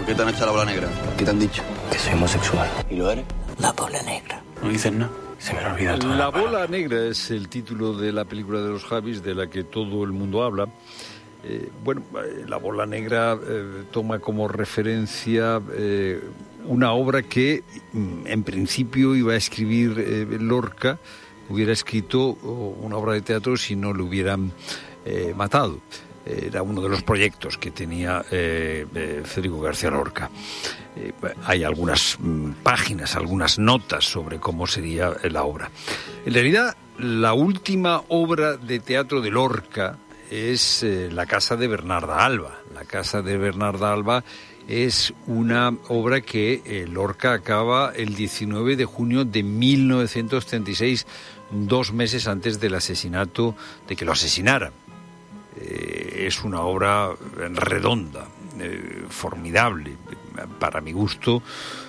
qué te han echado la bola negra? ¿Qué te han dicho? Que soy homosexual. ¿Y lo eres? La bola negra. No dices nada. Se me olvida todo. La bola negra es el título de la película de los Javis, de la que todo el mundo habla. La bola negra toma como referencia una obra que en principio iba a escribir Lorca. Hubiera escrito una obra de teatro si no lo hubieran matado. Era uno de los proyectos que tenía Federico García Lorca. Hay algunas páginas, algunas notas sobre cómo sería la obra. En realidad, la última obra de teatro de Lorca es La casa de Bernarda Alba. La casa de Bernarda Alba es una obra que Lorca acaba el 19 de junio de 1936, 2 meses antes del asesinato, de que lo asesinaran. Es una obra redonda, formidable. Para mi gusto,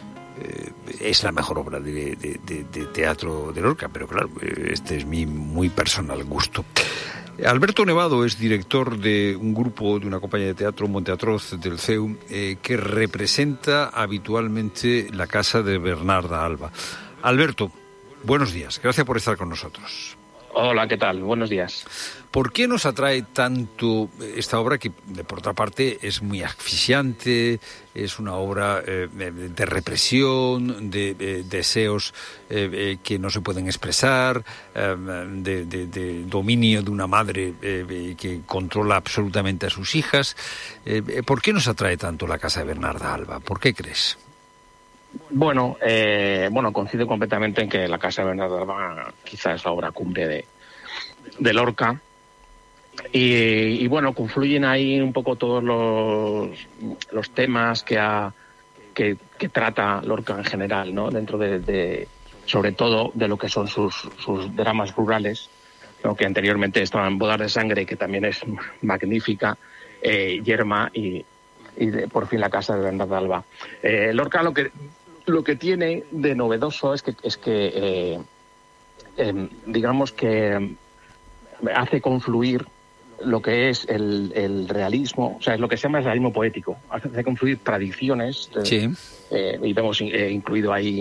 es la mejor obra de teatro de Lorca, pero claro, este es mi muy personal gusto. Alberto Nevado es director de un grupo, de una compañía de teatro, Monteatroz, del CEU, que representa habitualmente la casa de Bernarda Alba. Alberto, buenos días, gracias por estar con nosotros. Hola, ¿qué tal? Buenos días. ¿Por qué nos atrae tanto esta obra que, por otra parte, es muy asfixiante, es una obra de represión, de deseos que no se pueden expresar, de dominio de una madre que controla absolutamente a sus hijas? ¿Por qué nos atrae tanto la casa de Bernarda Alba? ¿Por qué crees? Bueno, coincido completamente en que La casa de Bernarda Alba quizás es la obra cumbre de Lorca. Y bueno, confluyen ahí un poco todos los temas que trata Lorca en general, ¿no? Dentro de sobre todo de lo que son sus dramas rurales, ¿no? Que anteriormente estaban Bodas de sangre, que también es magnífica, Yerma y por fin La casa de Bernarda Alba. Lorca lo que tiene de novedoso es que digamos que hace confluir lo que es el realismo, o sea, es lo que se llama el realismo poético. Hace confluir tradiciones, sí. Y vemos incluido ahí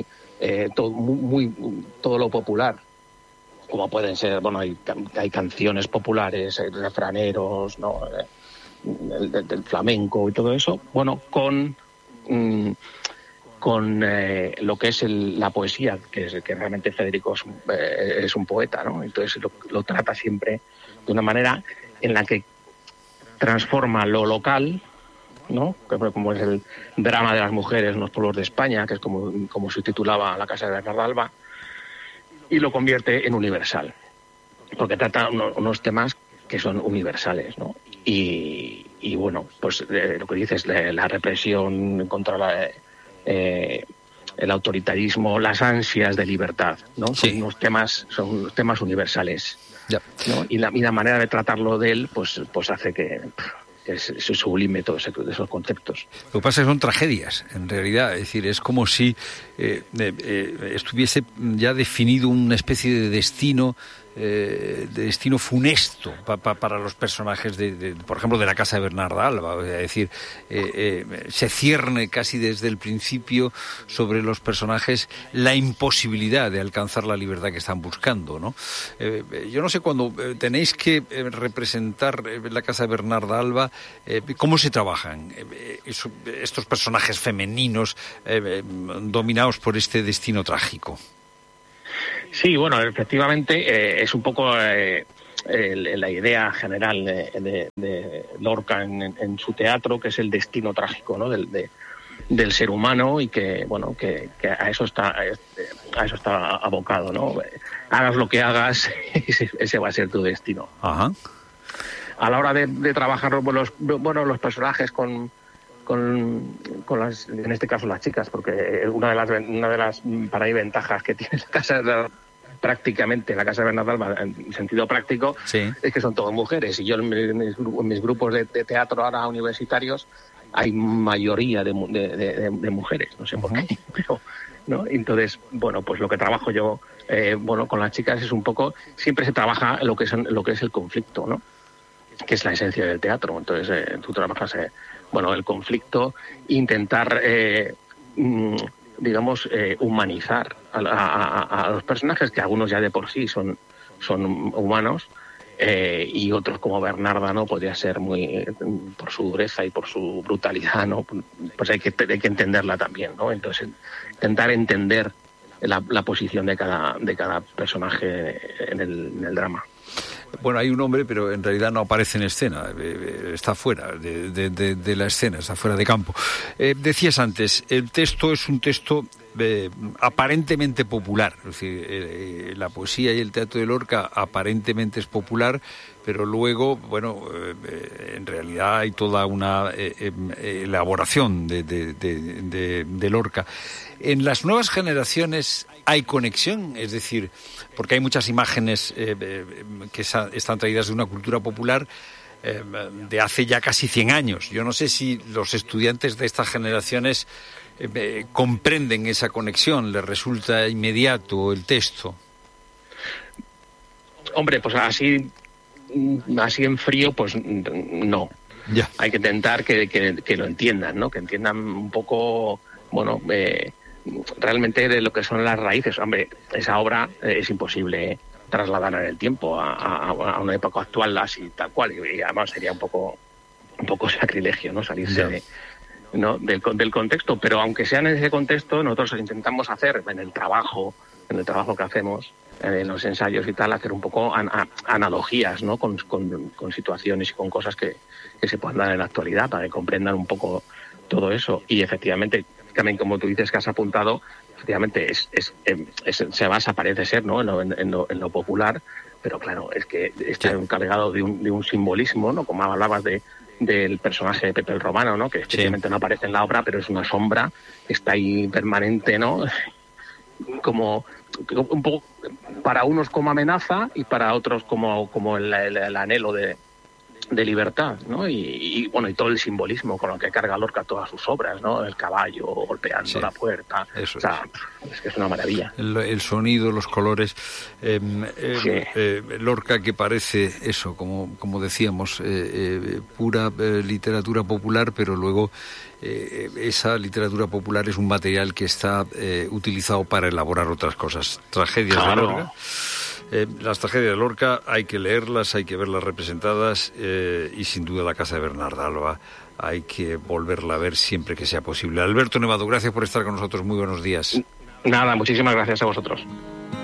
todo lo popular, como pueden ser, bueno, hay canciones populares, hay refraneros, ¿no? Del flamenco y todo eso, bueno, con lo que es la poesía, que realmente Federico es un poeta, ¿no? Entonces lo trata siempre de una manera en la que transforma lo local, ¿no? Como es el drama de las mujeres en los pueblos de España, que es como se titulaba La casa de Bernarda Alba, y lo convierte en universal, porque trata unos temas que son universales, ¿no? Y bueno, pues lo que dices, la represión contra el autoritarismo, las ansias de libertad, ¿no? Sí. Son unos temas universales. Ya. ¿No? Y la manera de tratarlo de él, pues hace que se sublime todos esos conceptos. Lo que pasa es que son tragedias, en realidad. Es decir, es como si estuviese ya definido una especie de destino funesto para los personajes por ejemplo, de La casa de Bernarda Alba. Es decir, se cierne casi desde el principio sobre los personajes la imposibilidad de alcanzar la libertad que están buscando, ¿no? Yo no sé, cuando tenéis que representar La casa de Bernarda Alba, ¿cómo se trabajan estos personajes femeninos dominados por este destino trágico? Sí, bueno, efectivamente es un poco la idea general de Lorca en su teatro, que es el destino trágico, ¿no? del ser humano, y que bueno, que a eso está abocado, ¿no? Hagas lo que hagas, ese va a ser tu destino. Ajá. A la hora de trabajar los personajes con las, en este caso las chicas, porque una de las para mí ventajas que tiene la casa de Bernarda Alba en sentido práctico, sí, es que son todas mujeres, y yo en mis grupos de teatro ahora universitarios hay mayoría de mujeres, no sé por qué, pero ¿no? Entonces, bueno, pues lo que trabajo yo con las chicas es un poco, siempre se trabaja lo que es el conflicto, ¿no? que es la esencia del teatro. Entonces tú trabajas el conflicto, intentar humanizar a los personajes, que algunos ya de por sí son humanos, y otros como Bernarda, ¿no? Podría ser muy por su dureza y por su brutalidad, ¿no? Pues hay que entenderla también, ¿no? Entonces intentar entender la posición de cada personaje en el drama. Bueno, hay un hombre, pero en realidad no aparece en escena, está fuera de la escena, está fuera de campo. Decías antes, el texto es un texto aparentemente popular, es decir, la poesía y el teatro de Lorca aparentemente es popular, pero luego, bueno, en realidad hay toda una elaboración de Lorca. En las nuevas generaciones hay conexión, es decir, porque hay muchas imágenes que están traídas de una cultura popular de hace ya casi 100 años. Yo no sé si los estudiantes de estas generaciones comprenden esa conexión, les resulta inmediato el texto. Hombre, pues así en frío, pues no. Ya. Hay que intentar que lo entiendan, ¿no? Que entiendan un poco, realmente de lo que son las raíces. Hombre, esa obra es imposible trasladar en el tiempo a una época actual así tal cual, y además sería un poco sacrilegio, ¿no? Salirse del contexto, pero aunque sea en ese contexto, nosotros intentamos hacer en el trabajo que hacemos, en los ensayos y tal, hacer un poco analogías, ¿no? Con situaciones y con cosas que se puedan dar en la actualidad, para que comprendan un poco todo eso. Y efectivamente, también como tú dices que has apuntado, efectivamente se basa, parece ser, ¿no? en lo popular, pero claro, es que está encargado de un simbolismo, ¿no? Como hablabas del personaje de Pepe el Romano, ¿no? Que efectivamente no aparece en la obra, pero es una sombra que está ahí permanente, ¿no? Como un poco para unos como amenaza y para otros como el anhelo de libertad, ¿no? Y todo el simbolismo con lo que carga Lorca todas sus obras, ¿no? El caballo golpeando la puerta, eso es que es una maravilla. El sonido, los colores, Lorca, que parece eso, como decíamos, pura literatura popular, pero luego esa literatura popular es un material que está utilizado para elaborar otras cosas. Tragedias de Lorca. Las tragedias de Lorca hay que leerlas, hay que verlas representadas, y sin duda la casa de Bernarda Alba hay que volverla a ver siempre que sea posible. Alberto Nevado, gracias por estar con nosotros, muy buenos días. Nada, muchísimas gracias a vosotros.